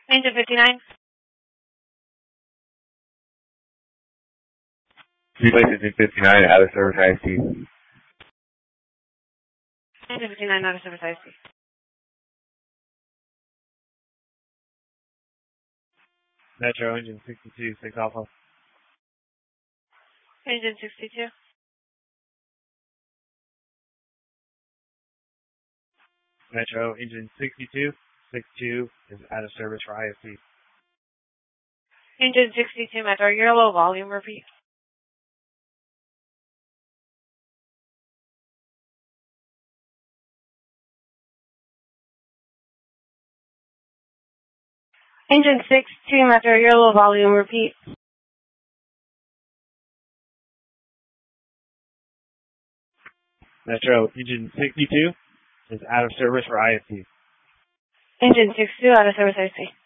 Engine 59. Replace engine 59, out of service IST. Engine 59, out of service IST. Metro, engine 62, 6 Alpha. Engine 62. Metro, engine 62, 62 is out of service for IST. Engine 62, Metro, you're low volume, repeat. Engine 62, Metro, you're low volume, repeat. Metro, engine 62 is out of service for IST. Engine 62, out of service IST.